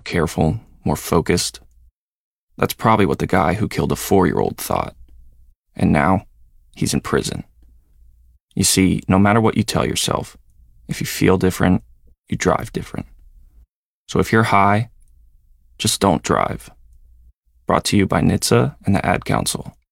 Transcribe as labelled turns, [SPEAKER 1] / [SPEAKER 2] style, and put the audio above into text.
[SPEAKER 1] careful, more focused. That's probably what the guy who killed a 4-year-old thought. And now, he's in prison. You see, no matter what you tell yourself, if you feel different, you drive different. So if you're high, just don't drive. Brought to you by NHTSA and the Ad Council.